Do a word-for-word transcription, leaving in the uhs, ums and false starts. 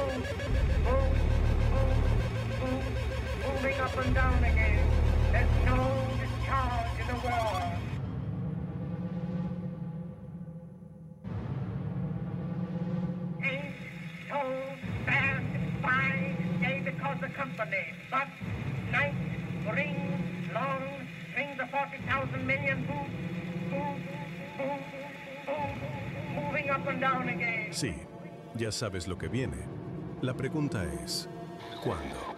boom, boom, boom, moving up and down again. There's no discharge in the world. Ain't so fast, fine, day because the company, but night brings long strings of forty thousand million boom, boom, boom, boom, moving up and down again. Sí, ya sabes lo que viene. La pregunta es, ¿cuándo?